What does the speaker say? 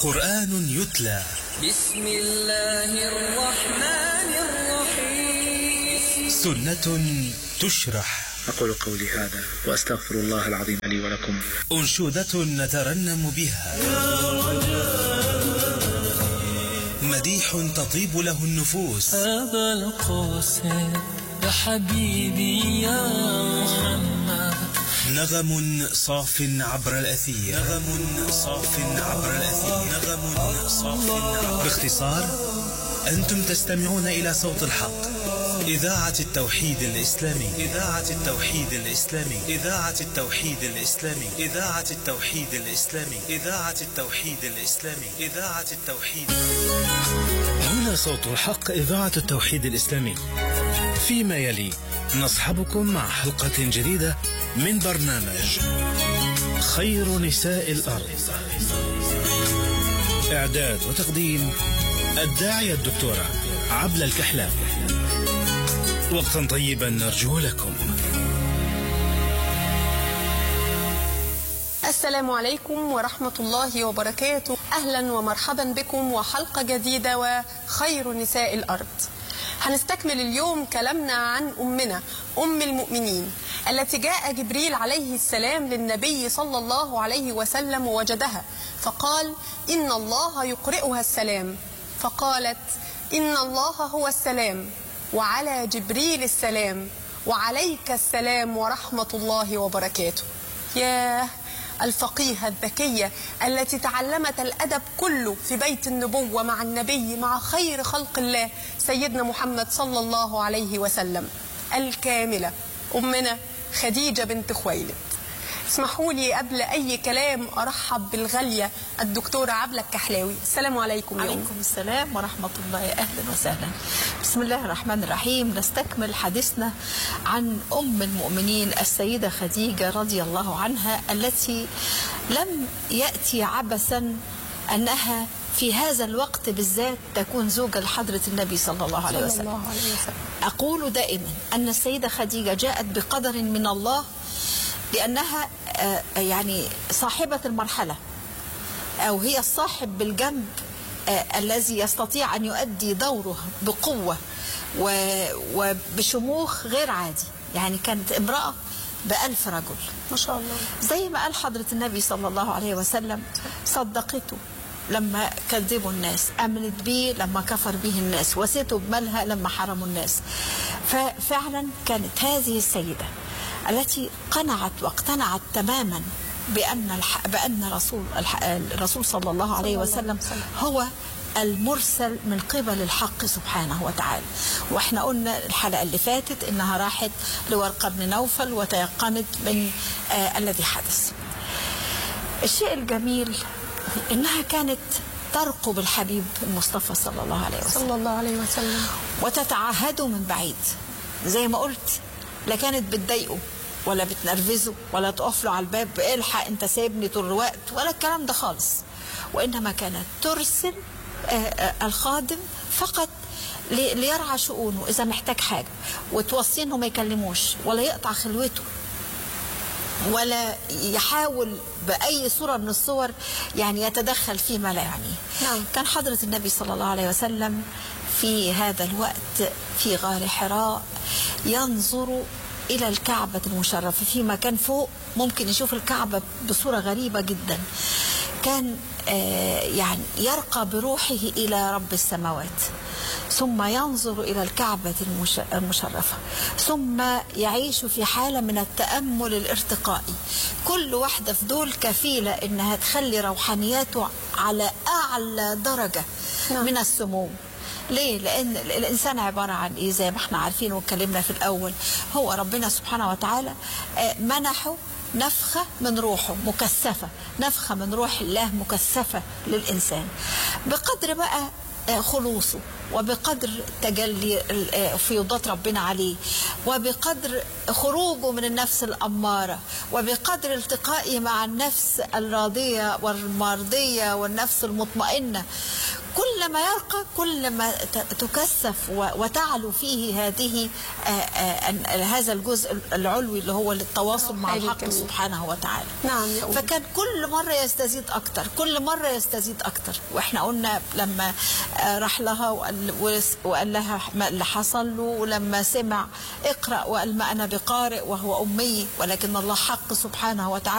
قرآن يتلى. بسم الله الرحمن الرحيم. سنة تشرح. أقول قولي هذا وأستغفر الله العظيم لي ولكم. أنشودة نترنم بها. مديح تطيب له النفوس. أبا القاسم يا حبيبي يا محمد. نغم صاف عبر الأثير. نغم صاف عبر الأثير. نغم صاف عبر. باختصار، أنتم تستمعون إلى صوت الحق، إذاعة التوحيد الإسلامي. إذاعة التوحيد الإسلامي. إذاعة التوحيد الإسلامي. إذاعة التوحيد الإسلامي. إذاعة التوحيد الإسلامي. إذاعة التوحيد. هنا صوت الحق، إذاعة التوحيد الإسلامي. فيما يلي نصحبكم مع حلقة جديدة من برنامج خير نساء الأرض. إعداد وتقديم الداعية الدكتورة عبلة الكحلاوي. وقتا طيبا نرجو لكم. السلام عليكم ورحمة الله وبركاته. أهلا ومرحبا بكم وحلقة جديدة وخير نساء الأرض. هنستكمل اليوم كلامنا عن أمنا أم المؤمنين التي جاء جبريل عليه السلام للنبي صلى الله عليه وسلم ووجدها فقال: إن الله يقرئها السلام، فقالت: إن الله هو السلام وعلى جبريل السلام وعليك السلام ورحمة الله وبركاته. ياه، الفقيهة الذكية التي تعلمت الأدب كله في بيت النبوة مع النبي، مع خير خلق الله سيدنا محمد صلى الله عليه وسلم، الكاملة أمنا خديجة بنت خويلد. اسمحوا لي قبل أي كلام أرحب بالغالية الدكتورة عبلة الكحلاوي. السلام عليكم. عليكم السلام ورحمة الله، أهلا وسهلا. بسم الله الرحمن الرحيم. نستكمل حديثنا عن أم المؤمنين السيدة خديجة رضي الله عنها، التي لم يأتي عبثا أنها في هذا الوقت بالذات تكون زوجة لحضرة النبي صلى الله عليه وسلم. أقول دائما أن السيدة خديجة جاءت بقدر من الله، لأنها يعني صاحبة المرحلة، أو هي الصاحب بالجنب الذي يستطيع أن يؤدي دوره بقوة وبشموخ غير عادي. يعني كانت امرأة ب1000 رجل ما شاء الله. زي ما قال حضرة النبي صلى الله عليه وسلم: صدقته لما كذبوا الناس، أمنت به لما كفر به الناس، وسيته بمالها لما حرموا الناس. ففعلا كانت هذه السيدة التي قنعت واقتنعت تماما بأن الرسول صلى الله عليه وسلم هو المرسل من قبل الحق سبحانه وتعالى. واحنا قلنا الحلقة اللي فاتت انها راحت لورقة بن نوفل وتيقنت من الذي حدث. الشيء الجميل انها كانت ترقب الحبيب المصطفى صلى الله عليه وسلم وتتعهده من بعيد. زي ما قلت، لا كانت بتضايقه ولا بتنرفزه ولا تقف له على الباب: الحق انت سايبني طول الوقت، ولا الكلام ده خالص. وانما كانت ترسل الخادم فقط ليرعى شؤونه اذا محتاج حاجه، وتوصيه انه ما يكلموش ولا يقطع خلوته ولا يحاول بأي صورة من الصور يعني يتدخل فيما لا يعنيه. نعم. كان حضرة النبي صلى الله عليه وسلم في هذا الوقت في غار حراء ينظر إلى الكعبة المشرفة في مكان فوق، ممكن يشوف الكعبة بصورة غريبة جدا. كان يعني يرقى بروحه إلى رب السماوات، ثم ينظر إلى الكعبة المشرفة، ثم يعيش في حالة من التأمل الارتقائي. كل واحدة في دول كفيلة إنها تخلي روحانياته على أعلى درجة من السمو. ليه؟ لأن الإنسان عبارة عن إيه؟ زي ما احنا عارفين واتكلمنا في الأول، هو ربنا سبحانه وتعالى منحه نفخة من روحه مكثفة، نفخة من روح الله مكثفة للإنسان. بقدر بقى خلوصه وبقدر تجلي فيوضات ربنا عليه، وبقدر خروجه من النفس الأمارة، وبقدر التقائه مع النفس الراضية والمرضية والنفس المطمئنة، كل ما يرقى كل ما تكثف وتعلو فيه هذا الجزء العلوي اللي هو التواصل مع الحق سبحانه وتعالى. نعم يا أمي. فكان كل مرة يستزيد أكتر، كل مرة يستزيد أكتر. وإحنا قلنا لما راح لها وقال لها اللي حصل له، ولما سمع اقرأ وقال ما أنا بقارئ وهو أمي، ولكن الله حق سبحانه وتعالى